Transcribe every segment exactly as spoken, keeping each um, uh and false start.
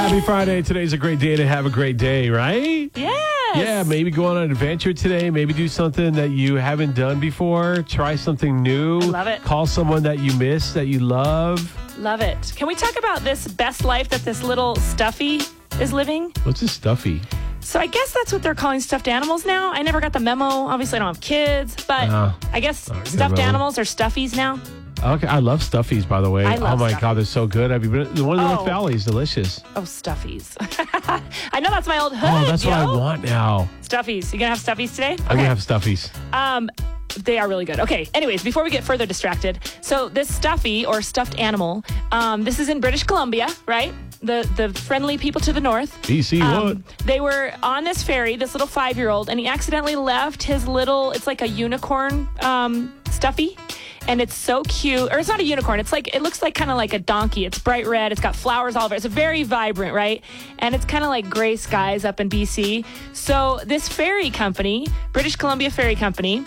Happy Friday. Today's a great day to have a great day, right? Yes. Yeah, maybe go on an adventure today. Maybe do something that you haven't done before. Try something new. I love it. Call someone that you miss, that you love. Love it. Can we talk about this best life that this little stuffy is living? What's a stuffy? So I guess that's what they're calling stuffed animals now. I never got the memo. Obviously, I don't have kids, but Uh, I guess okay, stuffed well. animals are stuffies now. Okay, I love stuffies, by the way. I love oh my stuffies. God, they're so good. Have you been? The one in the Oh. Valley is delicious. Oh, stuffies. I know that's my old hood. Oh, that's what I yo. want now. Stuffies. You gonna have stuffies today? I'm gonna have stuffies. Um, they are really good. Okay. Anyways, before we get further distracted, so this stuffy or stuffed animal, um, this is in British Columbia, right? The the friendly people to the north. B C what? Um, they were on this ferry, this little five-year-old, and he accidentally left his little. It's like a unicorn um, stuffy. And it's so cute. Or it's not a unicorn. It's like, it looks like kind of like a donkey. It's bright red. It's got flowers all over it. It's very vibrant, right? And it's kind of like gray skies up in B C. So this ferry company, British Columbia Ferry Company,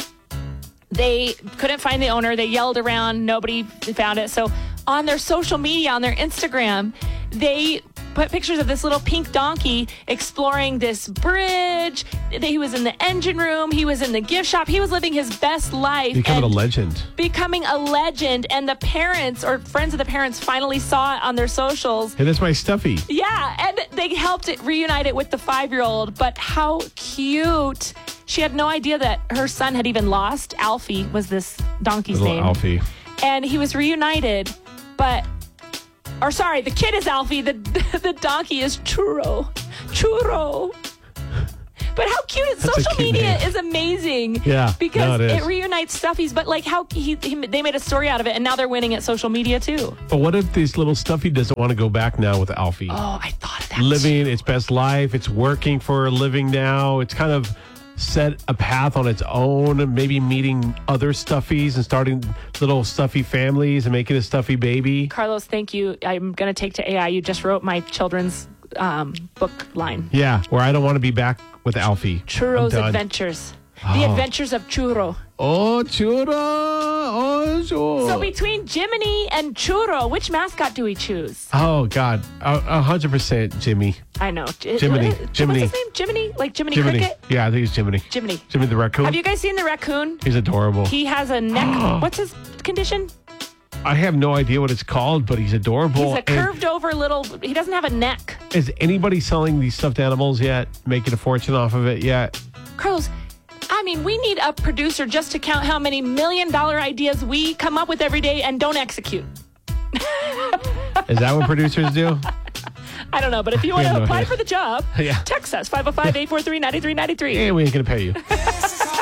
they couldn't find the owner. They yelled around. Nobody found it. So on their social media, on their Instagram, they put pictures of this little pink donkey exploring this bridge. He was in the engine room. He was in the gift shop. He was living his best life. Becoming a and legend. Becoming a legend. And the parents or friends of the parents finally saw it on their socials. Hey, that's my stuffy. Yeah, and they helped it reunite it with the five-year-old. But how cute. She had no idea that her son had even lost. Alfie was this donkey's Little name. Alfie. And he was reunited, but... Or sorry, the kid is Alfie. The the donkey is Churro. Churro. But how cute is That's a social cute media name. is amazing. Yeah, Because no, it it, is. reunites stuffies. But like how he, he they made a story out of it, and now they're winning at social media too. But what if this little stuffy doesn't want to go back now with Alfie? Oh, I thought of that. Living its best life. It's working for a living now. It's kind of set a path on its own, maybe meeting other stuffies and starting little stuffy families and making a stuffy baby. Carlos, thank you. I'm gonna take to A I. You just wrote my children's um, book line. Yeah, where I don't want to be back with Alfie. Churro's I'm done. Adventures. The Oh. Adventures of Churro. Oh, churro. Oh, churro. So between Jiminy and Churro, which mascot do we choose? Oh, God. A a hundred percent Jimmy. I know. J- Jiminy. what- Jiminy. What's his name? Jiminy? Like Jiminy, Jiminy. Cricket? Yeah, I think it's Jiminy. Jiminy. Jimmy the raccoon. Have you guys seen the raccoon? He's adorable. He has a neck. What's his condition? I have no idea what it's called, but he's adorable. He's a And curved over little. He doesn't have a neck. is anybody selling these stuffed animals yet? Making a fortune off of it yet? Carlos, I mean, we need a producer just to count how many million dollar ideas we come up with every day and don't execute. Is that what producers do? I don't know, but if you want have to no apply idea. for the job, Yeah. text us five oh five, eight four three, nine three nine three. And we ain't going to pay you.